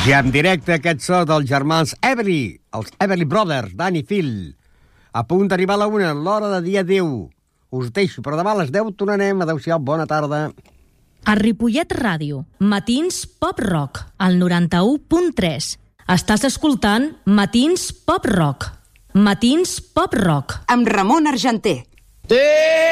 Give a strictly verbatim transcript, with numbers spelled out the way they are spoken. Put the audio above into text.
Ja en directe aquest so dels germans Everly, els Everly Brothers, Dan i Phil. A punt d'arribar a la una, l'hora de dia deu. Us deixo, però demà a les deu tornarem. Adéu-siau, bona tarda. A Ripollet Ràdio, Matins Pop Rock, al noranta-u punt tres. Estàs escoltant Matins Pop Rock. Matins Pop Rock. Amb Ramon Argenter. Sí!